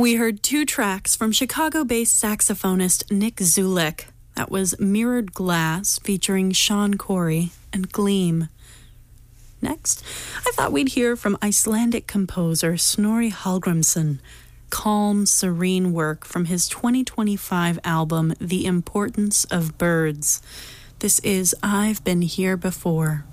We heard two tracks from Chicago-based saxophonist Nick Zulik. That was Mirrored Glass, featuring Sean Corey, and Gleam. Next, I thought we'd hear from Icelandic composer Snorri Hallgrímsson, calm, serene work from his 2025 album, The Importance of Birds. This is I've Been Here Before.